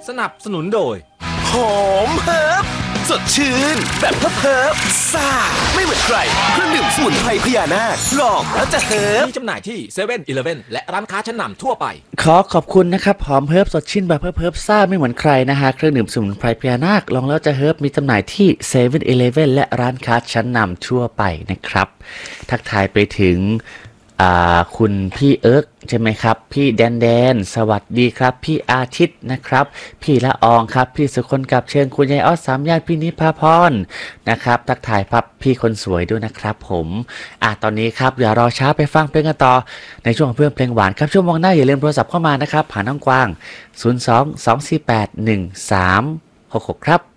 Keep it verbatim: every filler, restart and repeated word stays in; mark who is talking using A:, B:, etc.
A: สนับสนุนโดย
B: หอมเฮิร์บสดชื่นแบบเฮิร์บเฮิร์บซ่าไม่เหมือนใครเครื่องดื่มสมุนไพรพญานาคลองแล้วจะเฮิร์บ
A: มีจำหน่ายที่เซเว่นอีเลฟเว่นและร้านค้าชั้นนำทั่วไป
C: ขอขอบคุณนะครับหอมเฮิร์บสดชื่นแบบเฮิร์บเฮิร์บซ่าไม่เหมือนใครนะฮะเครื่องดื่มสมุนไพรพญานาคลองแล้วจะเฮิร์บมีจำหน่ายที่เซเว่นอีเลฟเว่นและร้านค้าชั้นนำทั่วไปนะครับทักทายไปถึงคุณพี่เอิร์กใช่ไหมครับพี่แดนแดนสวัสดีครับพี่อาทิตย์นะครับพี่ละอองครับพี่สุคนกับเชิญคุณยายออสสามญาติพี่นิพาพรนะครับทักทายพับพี่คนสวยด้วยนะครับผมอ่ะตอนนี้ครับอย่ารอช้าไปฟังเพลงกันต่อในช่วงเพื่อนเพลงหวานครับช่วงมองหน้าอย่าลืมโทรศัพท์เข้ามานะครับผ่านน้องกวางศูนย์ สอง สอง สี่ แปด หนึ่ง สาม หก หกครับ